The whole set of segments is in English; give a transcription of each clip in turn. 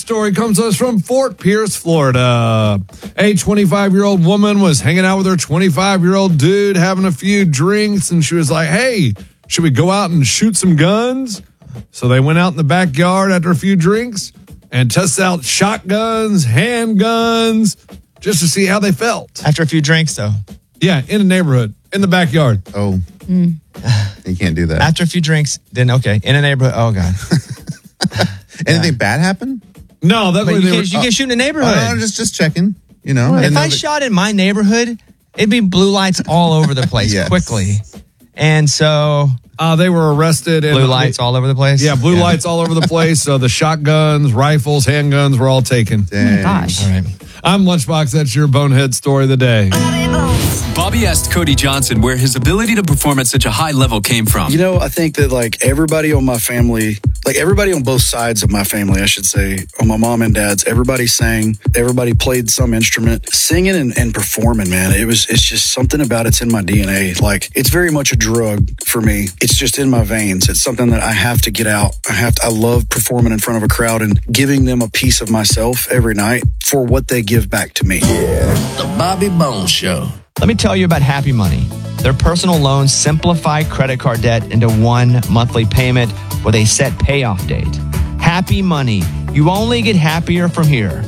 story comes to us from Fort Pierce, Florida. A 25-year-old woman was hanging out with her 25-year-old dude, having a few drinks, and she was like, hey, should we go out and shoot some guns? So they went out in the backyard after a few drinks and tested out shotguns, handguns, just to see how they felt. After a few drinks, though. Yeah, in the neighborhood, in the backyard. Oh, you can't do that. After a few drinks, then okay. In a neighborhood, oh, God. Anything bad happen? No, that's But what you they can't shoot in a neighborhood. Oh, no, just checking. You know, If I shot in my neighborhood, it'd be blue lights all over the place quickly. And so they were arrested. Blue lights all over the place? Yeah, blue lights all over the place. So the shotguns, rifles, handguns were all taken. Oh my gosh. All right. I'm Lunchbox. That's your bonehead story of the day. Bobby asked Cody Johnson where his ability to perform at such a high level came from. You know, I think that like everybody on my family, like everybody on both sides of my family, I should say, on my mom and dad's, everybody sang, everybody played some instrument. Singing and performing, man, it's just something about it's in my DNA. Like it's very much a drug for me. It's just in my veins. It's something that I have to get out. I love performing in front of a crowd and giving them a piece of myself every night for what they give back to me. The Bobby Bones Show. Let me tell you about Happy Money. Their personal loans simplify credit card debt into one monthly payment with a set payoff date. Happy Money. You only get happier from here.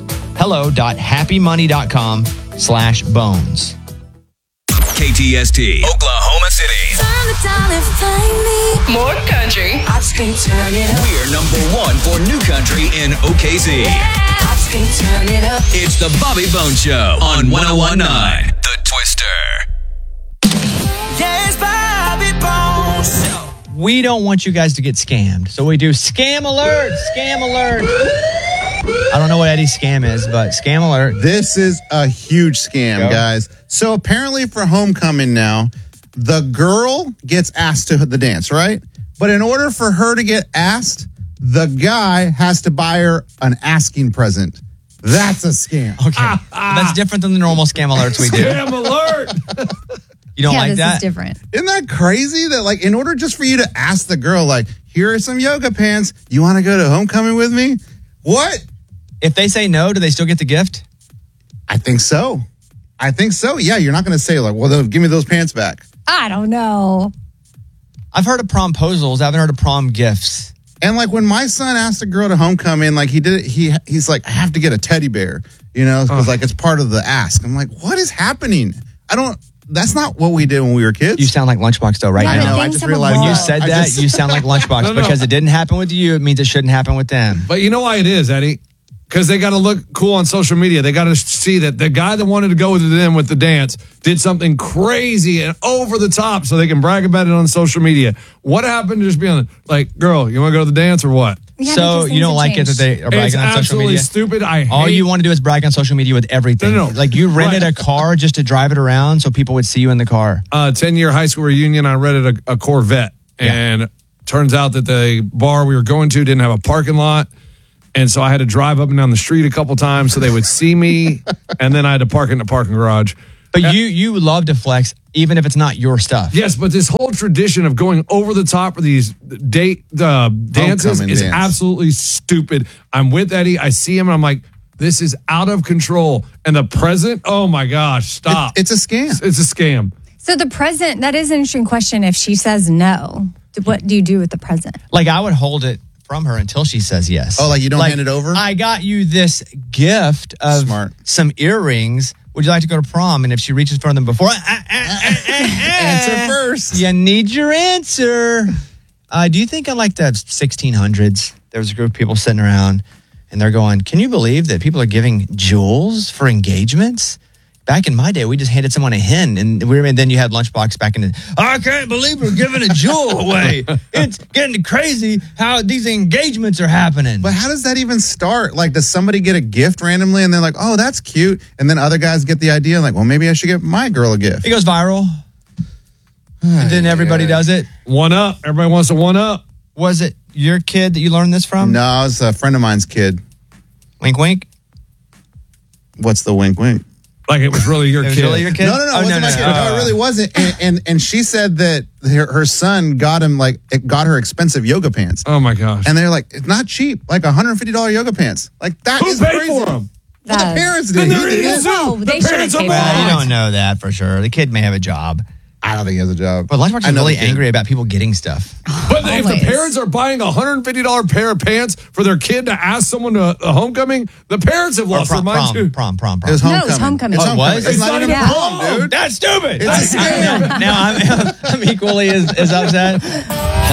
hello.happymoney.com/bones. KTST, Oklahoma City. More country. We're number one for new country in OKC. It's the Bobby Bones Show on 101.9 The Twister. Yes, Bobby Bones. We don't want you guys to get scammed. So we do scam alert, scam alert. I don't know what Eddie's scam is, but scam alert. This is a huge scam, guys. So apparently for homecoming now, the girl gets asked to the dance, right? But in order for her to get asked, the guy has to buy her an asking present. That's a scam. Okay. That's different than the normal scam alerts we do. Scam alert. You don't like this that? is different. Isn't that crazy that like in order just for you to ask the girl, like, here are some yoga pants. You want to go to homecoming with me? What? If they say no, do they still get the gift? I think so. Yeah, you're not going to say like, well, give me those pants back. I don't know. I've heard of promposals. I haven't heard of prom gifts. And like when my son asked a girl to homecoming, like he did it, he's like, I have to get a teddy bear, you know, because like it's part of the ask. I'm like, what is happening? That's not what we did when we were kids. You sound like Lunchbox though right Yeah, now. but I things just have realized When you evolved. said that, you sound like Lunchbox No. because it didn't happen with you. It means it shouldn't happen with them. But you know why it is, Eddie? Because they got to look cool on social media. They got to see that the guy that wanted to go with them with the dance did something crazy and over the top so they can brag about it on social media. What happened to just being like, girl, you want to go to the dance or what? Yeah, So because you don't things like have it that they are It's bragging on social absolutely media? stupid. All you want to do is brag on social media with everything. No. Like you rented a car just to drive it around so people would see you in the car. 10-year high school reunion, I rented a Corvette. And turns out that the bar we were going to didn't have a parking lot. And so I had to drive up and down the street a couple times so they would see me. And then I had to park in the parking garage. But you love to flex even if it's not your stuff. Yes, but this whole tradition of going over the top of these dances Homecoming is dance. absolutely stupid. I'm with Eddie. I see him and I'm like, this is out of control. And the present, oh my gosh, stop. It's a scam. It's a scam. So the present, that is an interesting question. If she says no, what do you do with the present? Like I would hold it from her until she says yes. Oh, like you don't hand it over? I got you this gift of Smart. some earrings. Would you like to go to prom? And if she reaches for them before, Answer first. you need your answer. Do you think in like the 1600s, there was a group of people sitting around and they're going, can you believe that people are giving jewels for engagements? Back in my day, we just handed someone a hen, and then you had Lunchbox back in the. I can't believe we're giving a jewel away. It's getting crazy how these engagements are happening. But how does that even start? Like, does somebody get a gift randomly and they're like, oh, that's cute. And then other guys get the idea, like, well, maybe I should get my girl a gift. It goes viral, and then everybody does it. One up. Everybody wants to one up. Was it your kid that you learned this from? No, it's a friend of mine's kid. Wink, wink. What's the wink wink? Like it was really your It was kid. really your kid? No, it wasn't my kid. No, it really wasn't. And she said that her son got her expensive yoga pants. Oh my gosh. And they're like, it's not cheap, like $150 yoga pants. Like that Who is paid crazy. for them? Well, the parents Then did. they're He eating did. soup. Oh, The they should've parents are paid for Well, you morons. don't know that for sure. The kid may have a job. I don't think he has a job. But Lunchbox I is know really the kid. angry about people getting stuff. But if the Always. parents are buying a $150 pair of pants for their kid to ask someone to a homecoming, the parents have lost their mind too. Prom. It was No, homecoming. it's homecoming. It's Oh, it homecoming. was? It's not even Yeah. prom, dude. That's stupid. It's a scam. Now I'm equally as upset.